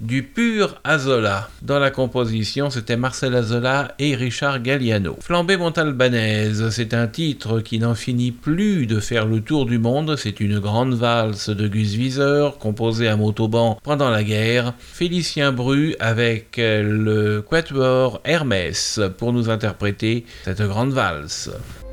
du pur Azola. Dans la composition, c'était Marcel Azola et Richard Galliano. Flambée montalbanaise, c'est un titre qui n'en finit plus de faire le tour du monde. C'est une grande valse de Gus Wieser, composée à Montauban pendant la guerre. Félicien Bru avec le quatuor Hermès pour nous interpréter cette grande valse.